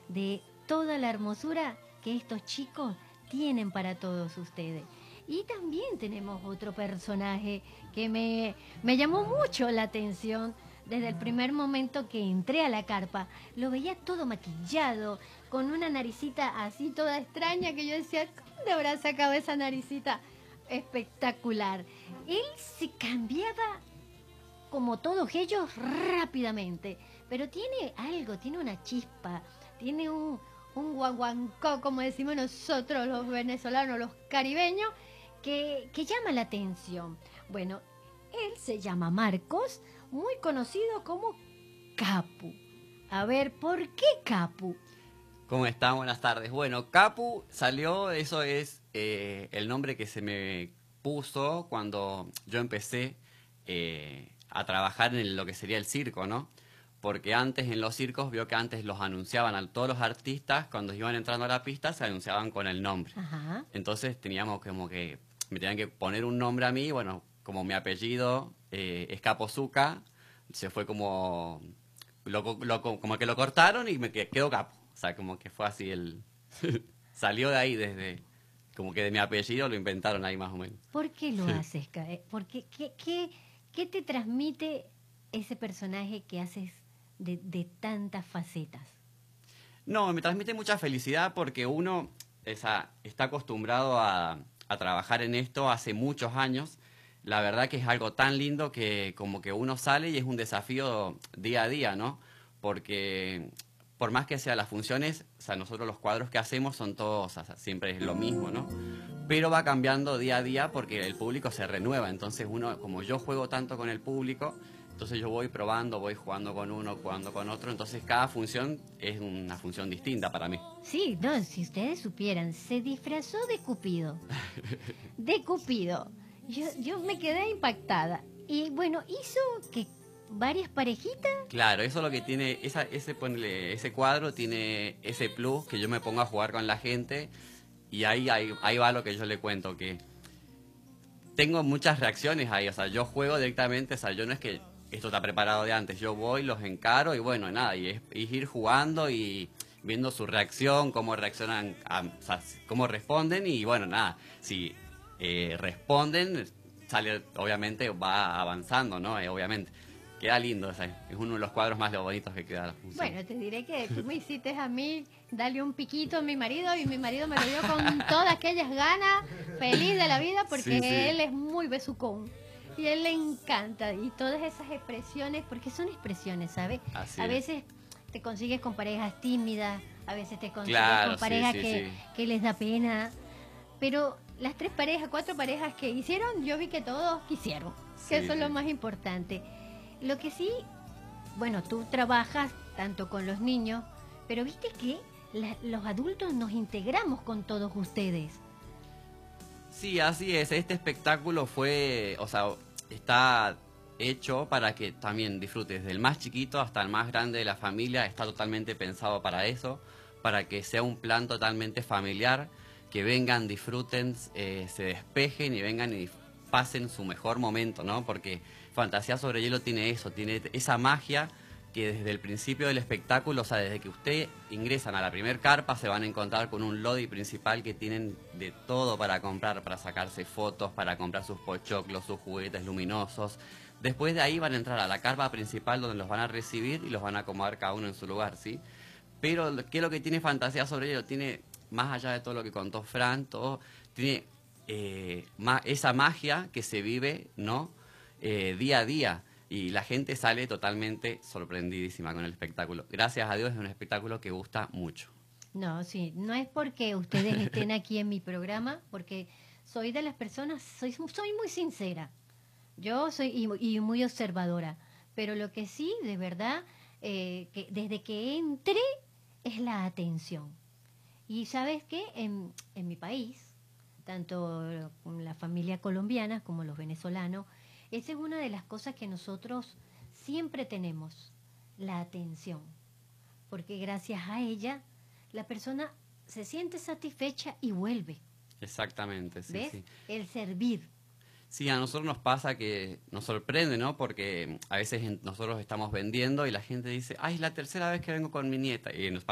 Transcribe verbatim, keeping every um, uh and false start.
de toda la hermosura que estos chicos tienen para todos ustedes. Y también tenemos otro personaje que me, me llamó mucho la atención desde el primer momento que entré a la carpa. Lo veía todo maquillado, con una naricita así toda extraña, que yo decía, ¿dónde habrá sacado esa naricita? Espectacular. Él se cambiaba, como todos ellos, rápidamente, pero tiene algo, tiene una chispa, tiene un, un guaguancó, como decimos nosotros los venezolanos, los caribeños, que, que llama la atención. Bueno, él se llama Marcos, muy conocido como Capu. A ver, ¿por qué Capu? ¿Cómo están? Buenas tardes. Bueno, Capu salió, eso es eh, el nombre que se me puso cuando yo empecé eh, a trabajar en lo que sería el circo, ¿no? Porque antes en los circos, vio que antes los anunciaban a todos los artistas, cuando iban entrando a la pista, se anunciaban con el nombre. Ajá. Entonces teníamos como que, me tenían que poner un nombre a mí, bueno, como mi apellido eh, es Capozuca, se fue como, lo, lo, como que lo cortaron y me quedó Capo. O sea, como que fue así el... salió de ahí desde... Como que de mi apellido lo inventaron ahí más o menos. ¿Por qué lo haces? Porque, ¿qué, qué, ¿Qué te transmite ese personaje que haces de, de tantas facetas? No, me transmite mucha felicidad porque uno esa, está acostumbrado a, a trabajar en esto hace muchos años. La verdad que es algo tan lindo que como que uno sale y es un desafío día a día, ¿no? Porque por más que sean las funciones, o sea, nosotros los cuadros que hacemos son todos, o sea, siempre es lo mismo, ¿no? Pero va cambiando día a día porque el público se renueva. Entonces uno, como yo juego tanto con el público, entonces yo voy probando, voy jugando con uno, jugando con otro. Entonces cada función es una función distinta para mí. Sí, no, si ustedes supieran, se disfrazó de Cupido. De Cupido. Yo, yo me quedé impactada. Y bueno, hizo que varias parejitas. Claro, eso es lo que tiene, esa, ese, ponele, ese cuadro tiene ese plus que yo me pongo a jugar con la gente y ahí, ahí, ahí va lo que yo le cuento, que tengo muchas reacciones ahí, o sea, yo juego directamente, o sea, yo no es que esto está preparado de antes, yo voy, los encaro y bueno, nada, y es, es ir jugando y viendo su reacción, cómo reaccionan, a, o sea, cómo responden y bueno, nada, si eh, responden, sale, obviamente va avanzando, ¿no? Eh, obviamente. Queda lindo, o sea, es uno de los cuadros más bonitos que queda la función. Bueno, te diré que tú me hiciste a mí darle un piquito a mi marido y mi marido me lo dio con todas aquellas ganas, feliz de la vida, porque sí, sí. Él es muy besucón y a él le encanta y todas esas expresiones, porque son expresiones, ¿sabes? Así a veces te consigues con parejas tímidas, a veces te consigues claro, con parejas sí, sí, que, sí. que les da pena, pero las tres parejas, cuatro parejas que hicieron, yo vi que todos quisieron, sí, que eso sí. es lo más importante. Lo que sí, bueno, tú trabajas tanto con los niños, pero viste que la, los adultos nos integramos con todos ustedes. Sí, así es. Este espectáculo fue, o sea, está hecho para que también disfrutes desde el más chiquito hasta el más grande de la familia. Está totalmente pensado para eso, para que sea un plan totalmente familiar, que vengan, disfruten, eh, se despejen y vengan y pasen su mejor momento, ¿no? Porque Fantasía sobre Hielo tiene eso, tiene esa magia que desde el principio del espectáculo, o sea, desde que ustedes ingresan a la primer carpa, se van a encontrar con un lobby principal que tienen de todo para comprar, para sacarse fotos, para comprar sus pochoclos, sus juguetes luminosos. Después de ahí van a entrar a la carpa principal donde los van a recibir y los van a acomodar cada uno en su lugar, ¿sí? Pero, ¿qué es lo que tiene Fantasía sobre Hielo? Tiene, más allá de todo lo que contó Fran, todo, tiene eh, ma esa magia que se vive, ¿no? Eh, día a día y la gente sale totalmente sorprendidísima con el espectáculo. Gracias a Dios es un espectáculo que gusta mucho. No, sí, no es porque ustedes estén aquí en mi programa, porque soy de las personas, soy, soy muy sincera, yo soy y, y muy observadora, pero lo que sí, de verdad, eh, que desde que entré es la atención. Y ¿sabes qué? En, en mi país, tanto la familia colombiana como los venezolanos, esa es una de las cosas que nosotros siempre tenemos, la atención, porque gracias a ella la persona se siente satisfecha y vuelve. Exactamente, sí. ¿Ves? Sí. El servir. Sí, a nosotros nos pasa que nos sorprende, ¿no? Porque a veces nosotros estamos vendiendo y la gente dice, ay, es la tercera vez que vengo con mi nieta. Y nos